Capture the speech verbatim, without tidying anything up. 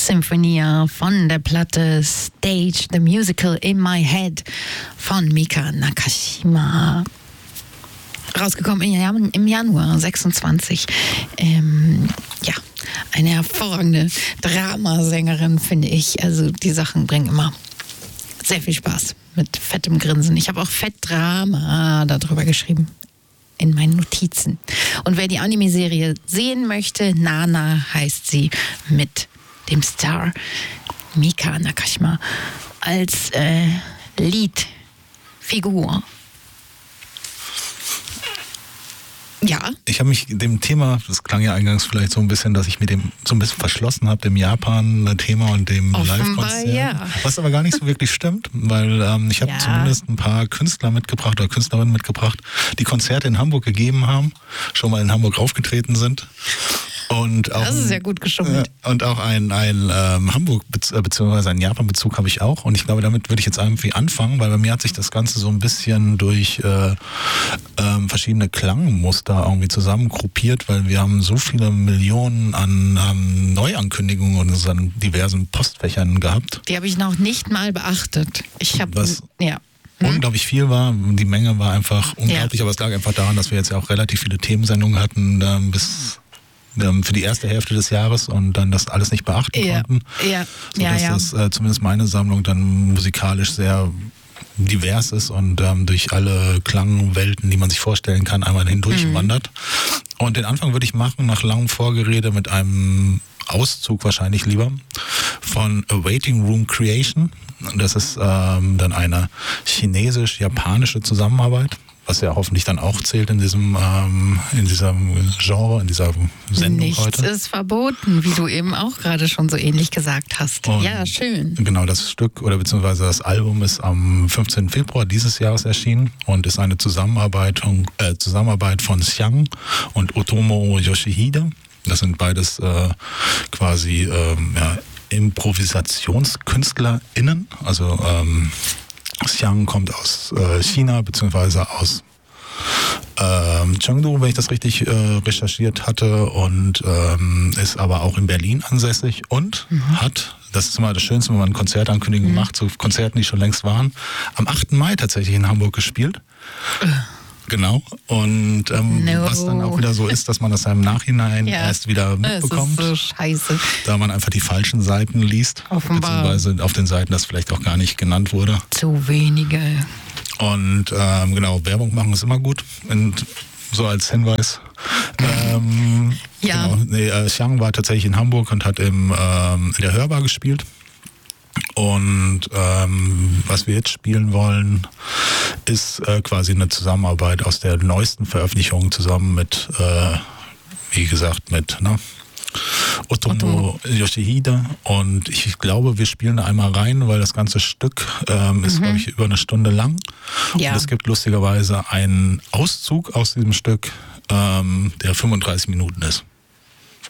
Symphonia von der Platte Stage the Musical in My Head von Mika Nakashima. Rausgekommen im Jan- im Januar sechsundzwanzig. Ähm, ja, eine hervorragende Dramasängerin, finde ich. Also die Sachen bringen immer sehr viel Spaß mit fettem Grinsen. Ich habe auch Fett Drama darüber geschrieben in meinen Notizen. Und wer die Anime-Serie sehen möchte, Nana heißt sie, mit dem Star Mika Nakashima als äh, Leadfigur. Ja. Ich habe mich dem Thema, das klang ja eingangs vielleicht so ein bisschen, dass ich mir dem so ein bisschen verschlossen habe, dem Japan-Thema und dem Live-Konzert. Ja. Was aber gar nicht so wirklich stimmt, weil ähm, ich habe ja. zumindest ein paar Künstler mitgebracht oder Künstlerinnen mitgebracht, die Konzerte in Hamburg gegeben haben, schon mal in Hamburg aufgetreten sind. Und auch, das ist ja gut geschummelt. Äh, und auch ein, ein ähm, Hamburg- bzw. einen Japan-Bezug habe ich auch. Und ich glaube, damit würde ich jetzt irgendwie anfangen, weil bei mir hat sich das Ganze so ein bisschen durch äh, ähm, verschiedene Klangmuster irgendwie zusammengruppiert, weil wir haben so viele Millionen an ähm, Neuankündigungen in unseren diversen Postfächern gehabt. Die habe ich noch nicht mal beachtet. Ich habe, ja. Hm? Unglaublich viel war. Die Menge war einfach unglaublich, ja. Aber es lag einfach daran, dass wir jetzt ja auch relativ viele Themensendungen hatten, äh, bis für die erste Hälfte des Jahres und dann das alles nicht beachten ja. konnten. Ja. Sodass ja, ja. das äh, zumindest meine Sammlung dann musikalisch sehr divers ist und ähm, durch alle Klangwelten, die man sich vorstellen kann, einmal hindurch mhm. wandert. Und den Anfang würde ich machen nach langem Vorgerede mit einem Auszug wahrscheinlich lieber von A Waiting Room Creation. Das ist ähm, dann eine chinesisch-japanische Zusammenarbeit, was ja hoffentlich dann auch zählt in diesem, ähm, in diesem Genre, in dieser Sendung Nichts heute. Nichts ist verboten, wie du eben auch gerade schon so ähnlich gesagt hast. Und ja, schön. Genau, das Stück oder beziehungsweise das Album ist am fünfzehnten Februar dieses Jahres erschienen und ist eine Zusammenarbeit, äh, Zusammenarbeit von Xiang und Otomo Yoshihide. Das sind beides äh, quasi ähm, ja, ImprovisationskünstlerInnen, also ähm, Xiang kommt aus äh, China, beziehungsweise aus ähm, Chengdu, wenn ich das richtig äh, recherchiert hatte, und ähm, ist aber auch in Berlin ansässig und mhm. hat, das ist immer das Schönste, wenn man Konzertankündigungen mhm. macht, so Konzerten, die schon längst waren, am achten Mai tatsächlich in Hamburg gespielt. Äh. Genau. Und ähm, no. was dann auch wieder so ist, dass man das im Nachhinein ja. erst wieder mitbekommt. Das ist so scheiße. Da man einfach die falschen Seiten liest. Offenbar. Beziehungsweise auf den Seiten das vielleicht auch gar nicht genannt wurde. Zu wenige. Und ähm, genau, Werbung machen ist immer gut. Und so als Hinweis. ähm, ja. Genau, nee, äh, Xiang war tatsächlich in Hamburg und hat im, ähm, in der Hörbar gespielt. Und ähm, was wir jetzt spielen wollen, ist äh, quasi eine Zusammenarbeit aus der neuesten Veröffentlichung zusammen mit, äh, wie gesagt, mit ne, Otomo Yoshihide. Und ich glaube, wir spielen da einmal rein, weil das ganze Stück ähm, ist, mhm. glaube ich, über eine Stunde lang. Ja. Und es gibt lustigerweise einen Auszug aus diesem Stück, ähm, der fünfunddreißig Minuten ist.